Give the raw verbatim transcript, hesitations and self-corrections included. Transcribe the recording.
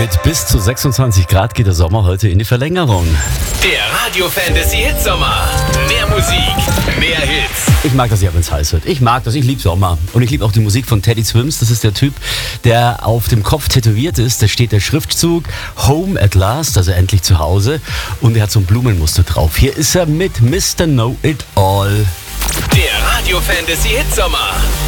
Mit bis zu sechsundzwanzig Grad geht der Sommer heute in die Verlängerung. Der Radio Fantasy Hitsommer. Mehr Musik, mehr Hits. Ich mag das ja, wenn es heiß wird. Ich mag das, ich liebe Sommer. Und ich liebe auch die Musik von Teddy Swims. Das ist der Typ, der auf dem Kopf tätowiert ist. Da steht der Schriftzug Home at Last, also endlich zu Hause. Und er hat so ein Blumenmuster drauf. Hier ist er mit Mister Know It All. Der Radio Fantasy Hitsommer.